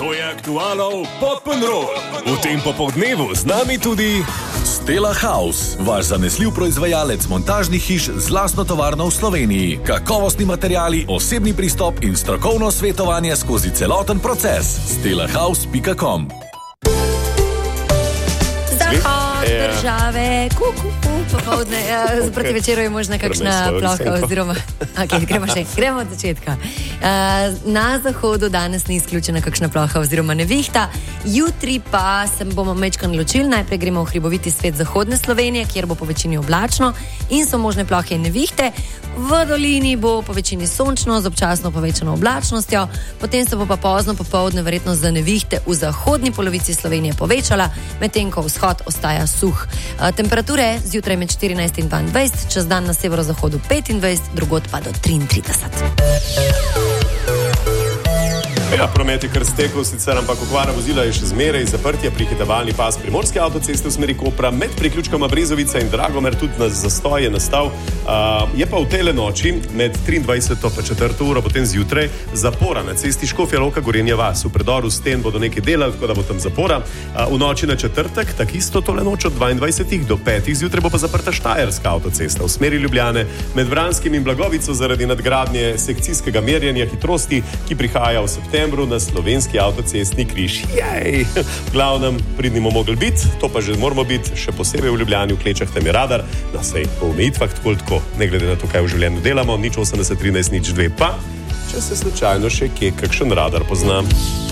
To je Aktualov Pop'n'Roll. V tem popoldnevu z nami tudi Stella House, vaš zanesljiv proizvajalec montažnih hiš z lastno tovarno v Sloveniji. Kakovostni materiali, osebni pristop in strokovno svetovanje skozi celoten proces. stellahouse.com. Zahod države, popovdne, proti večeru je možna kakšna ploha oziroma... Okay, gremo od začetka. Na zahodu danes ni izključena kakšna ploha oziroma nevihta, jutri pa se bomo mečkan ločili, najprej gremo v hriboviti svet zahodne Slovenije, kjer bo po večini oblačno in so možne plohe in nevihte. V dolini bo po večini sončno z občasno povečano oblačnostjo, potem se bo pa pozno popovdne verjetnost za nevihte v zahodni polovici Slovenije povečala, medtem ko vzhod ostaja suh. Temperature zjutraj med 14 in 22, čez dan na severozahodu 25, drugod pa do 33. Ja, promet je kar stekel, sicer, ampak okvara vozila je še zmeraj, zaprtje prihitevalni pas Primorske avtoceste v smeri Kopra med priključkoma Brezovica in Dragomer, tudi na zastoj je nastal. Je pa v tele noči med 23. pa 4. uro potem zjutraj zapora na cesti Škofja Loka Gorenja vas. V predoru sten bodo nekaj delali, tako da bo tam zapora. V noči na četrtek, tak isto tole noč od 22. do 5. zjutraj bo pa zaprta Štajerska avtocesta v smeri Ljubljane med Vranskim in Blagovico zaradi nadgradnje sekcijskega merjenja hitrosti, ki prihaja v septembru na slovenski avtocestni križ. Jej! V glavnem pridnimo mogli biti, to pa že moramo biti, še posebej v Ljubljani, v Klečah tam je radar, na sej po omejitvah tako, ne glede na to, kaj v življenju delamo, nič 80, 13, nič 2 pa, če se slučajno še kje kakšen radar poznam.